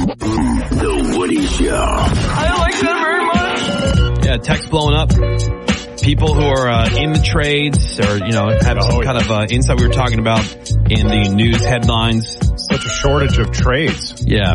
The Woody Show. I like that very much. Yeah, text blowing up. People who are in the trades or, have some kind of insight we were talking about in the news headlines. Such a shortage of trades. Yeah,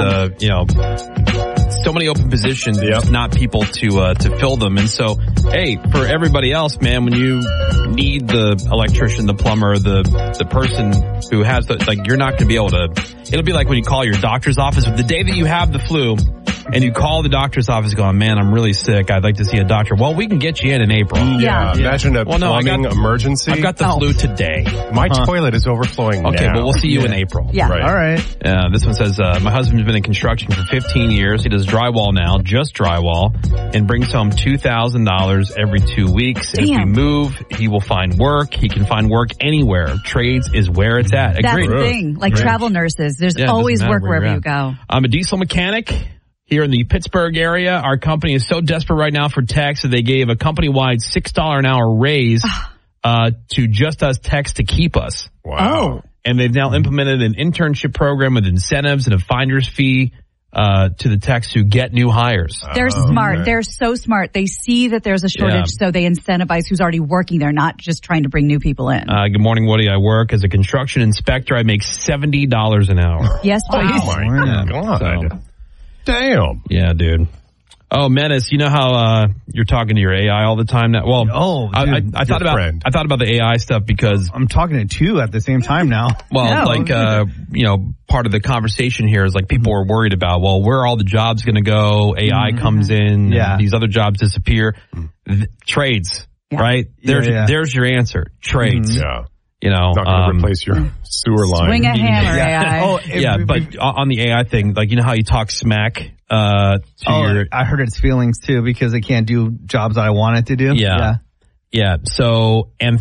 so many open positions, not people to fill them. And so, hey, for everybody else, man, when you need the electrician, the plumber, the person who has you're not going to be able to, it'll be like when you call your doctor's office. The day that you have the flu, and you call the doctor's office going, man, I'm really sick. I'd like to see a doctor. Well, we can get you in April. Yeah. Imagine a plumbing emergency. I've got the flu today. My toilet is overflowing Okay, now. but we'll see you in April. Yeah. Right. All right. This one says, my husband's been in construction for 15 years. He does drywall now, just drywall, and brings home $2,000 every 2 weeks. And if we move, he will find work. He can find work anywhere. Trades is where it's at. That's Agreed. the thing. Like travel nurses, there's Yeah, it always doesn't matter work where wherever you're you go. I'm a diesel mechanic here in the Pittsburgh area. Our company is so desperate right now for techs that they gave a company-wide $6 an hour raise to just us techs to keep us. Wow. And they've now implemented an internship program with incentives and a finder's fee to the techs who get new hires. They're smart. They're so smart. They see that there's a shortage, so they incentivize who's already working there, not just trying to bring new people in. Good morning, Woody. I work as a construction inspector. I make $70 an hour. Yes, please. Oh, my God. So, damn. Yeah, dude. Oh, Menace, you know how you're talking to your AI all the time now? Well, I thought about the AI stuff because I'm talking to two at the same time now. Well, part of the conversation here is like people are worried about, well, where are all the jobs going to go? AI comes in, and these other jobs disappear. Trades, right? There's your answer. Trades. Yeah. Not going to replace your sewer line. Swing a hammer, AI. But on the AI thing, you know how you talk smack to your... I hurt its feelings, too, because it can't do jobs that I want it to do. Yeah. So, and